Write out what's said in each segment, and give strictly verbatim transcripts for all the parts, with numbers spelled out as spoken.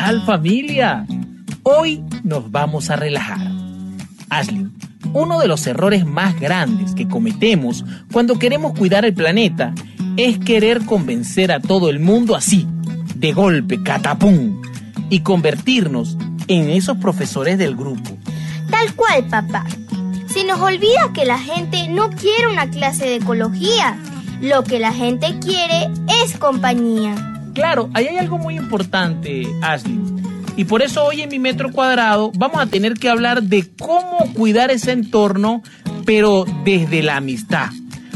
tal, familia? Hoy nos vamos a relajar. Ashley, uno de los errores más grandes que cometemos cuando queremos cuidar el planeta es querer convencer a todo el mundo así, de golpe, catapum, y convertirnos en esos profesores del grupo. Tal cual, papá. Se nos olvida que la gente no quiere una clase de ecología. Lo que la gente quiere es compañía. Claro, ahí hay algo muy importante, Ashley. Y por eso hoy en Mi Metro Cuadrado vamos a tener que hablar de cómo cuidar ese entorno, pero desde la amistad.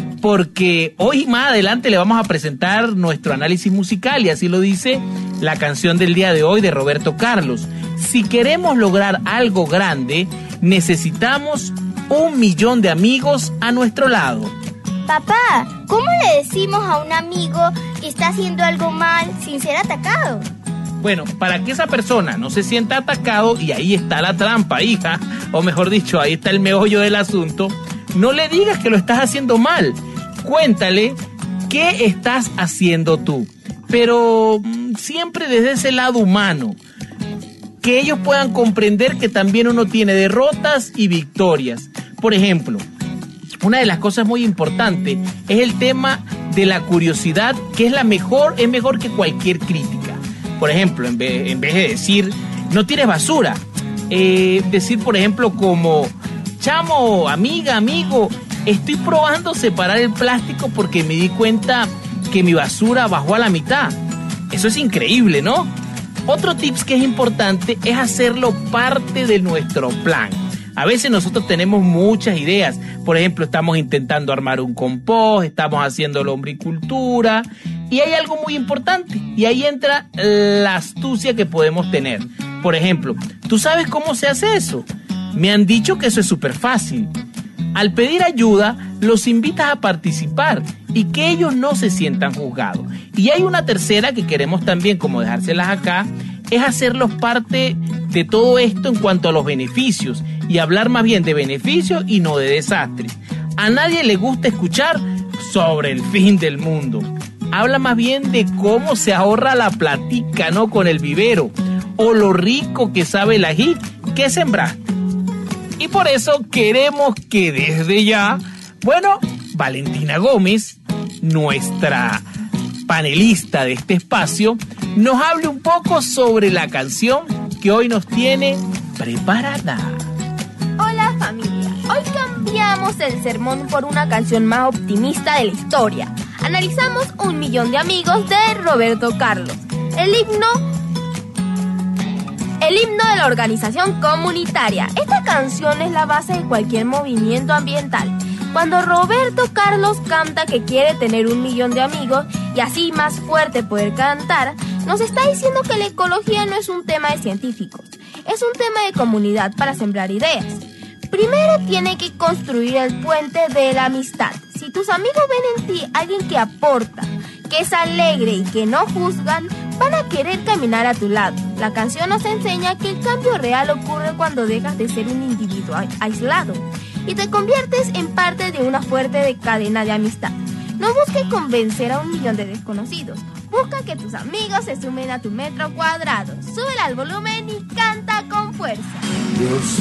Porque hoy más adelante le vamos a presentar nuestro análisis musical y así lo dice la canción del día de hoy de Roberto Carlos. Si queremos lograr algo grande, necesitamos un millón de amigos a nuestro lado. Papá, ¿cómo le decimos a un amigo que está haciendo algo mal sin ser atacado? Bueno, para que esa persona no se sienta atacado, y ahí está la trampa, hija, o mejor dicho, ahí está el meollo del asunto, no le digas que lo estás haciendo mal. Cuéntale qué estás haciendo tú, pero mmm, siempre desde ese lado humano, que ellos puedan comprender que también uno tiene derrotas y victorias. Por ejemplo, una de las cosas muy importantes es el tema de la curiosidad, que es la mejor, es mejor que cualquier crítica. Por ejemplo, en vez, en vez de decir, no tires basura, eh, decir, por ejemplo, como, chamo, amiga, amigo, estoy probando separar el plástico porque me di cuenta que mi basura bajó a la mitad. Eso es increíble, ¿no? Otro tips que es importante es hacerlo parte de nuestro plan. A veces nosotros tenemos muchas ideas. Por ejemplo, estamos intentando armar un compost, estamos haciendo lombricultura. Y hay algo muy importante, y ahí entra la astucia que podemos tener. Por ejemplo, ¿tú sabes cómo se hace eso? Me han dicho que eso es súper fácil. Al pedir ayuda, los invitas a participar y que ellos no se sientan juzgados. Y hay una tercera que queremos también, como dejárselas acá, es hacerlos parte de todo esto en cuanto a los beneficios y hablar más bien de beneficios y no de desastres. A nadie le gusta escuchar sobre el fin del mundo. Habla más bien de cómo se ahorra la platica, ¿no? Con el vivero, o lo rico que sabe el ají que sembraste. Y por eso queremos que desde ya, bueno, Valentina Gómez, nuestra panelista de este espacio, nos hable un poco sobre la canción que hoy nos tiene preparada. Hola familia, hoy cambiamos el sermón por una canción más optimista de la historia. Analizamos Un Millón de Amigos de Roberto Carlos, el himno, el himno de la organización comunitaria. Esta canción es la base de cualquier movimiento ambiental. Cuando Roberto Carlos canta que quiere tener un millón de amigos y así más fuerte poder cantar, nos está diciendo que la ecología no es un tema de científicos, es un tema de comunidad para sembrar ideas. Primero tiene que construir el puente de la amistad. Si tus amigos ven en ti alguien que aporta, que es alegre y que no juzgan, van a querer caminar a tu lado. La canción nos enseña que el cambio real ocurre cuando dejas de ser un individuo aislado y te conviertes en parte de una fuerte cadena de amistad. No busques convencer a un millón de desconocidos. Busca que tus amigos se sumen a tu metro cuadrado. Sube al volumen y canta con fuerza. Yo